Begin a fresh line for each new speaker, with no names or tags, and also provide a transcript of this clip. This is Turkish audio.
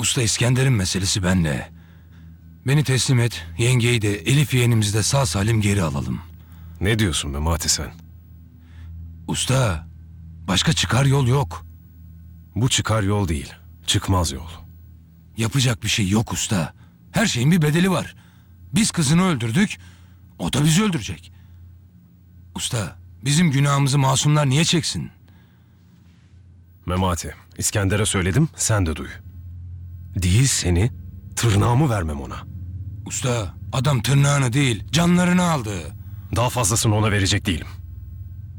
Usta İskender'in meselesi benle. Beni teslim et, yengeyi de Elif yeğenimizi de sağ salim geri alalım.
Ne diyorsun Memati sen?
Usta, başka çıkar yol yok.
Bu çıkar yol değil, çıkmaz yol.
Yapacak bir şey yok usta. Her şeyin bir bedeli var. Biz kızını öldürdük, o da bizi öldürecek. Usta, bizim günahımızı masumlar niye çeksin?
Memati, İskender'e söyledim, sen de duy. Değil seni, tırnağımı vermem ona.
Usta, adam tırnağını değil, canlarını aldı.
Daha fazlasını ona verecek değilim.